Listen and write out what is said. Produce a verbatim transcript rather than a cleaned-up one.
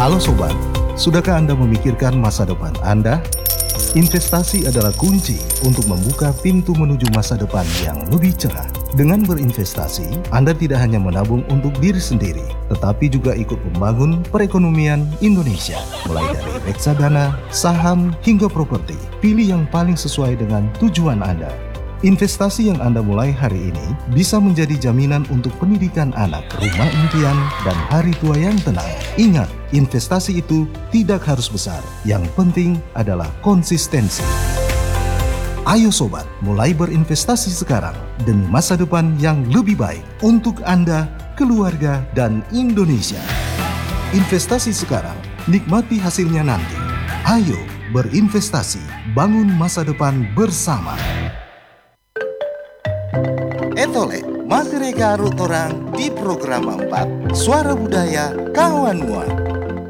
Halo Sobat, sudahkah Anda memikirkan masa depan Anda? Investasi adalah kunci untuk membuka pintu menuju masa depan yang lebih cerah. Dengan berinvestasi, Anda tidak hanya menabung untuk diri sendiri, tetapi juga ikut membangun perekonomian Indonesia. Mulai dari reksadana, saham, hingga properti, pilih yang paling sesuai dengan tujuan Anda. Investasi yang Anda mulai hari ini bisa menjadi jaminan untuk pendidikan anak, rumah impian, dan hari tua yang tenang. Ingat, investasi itu tidak harus besar. Yang penting adalah konsistensi. Ayo Sobat, mulai berinvestasi sekarang demi masa depan yang lebih baik untuk Anda, keluarga, dan Indonesia. Investasi sekarang, nikmati hasilnya nanti. Ayo berinvestasi, bangun masa depan bersama. Etole, magereka rutorang di program empat Suara Budaya Kawan Mua.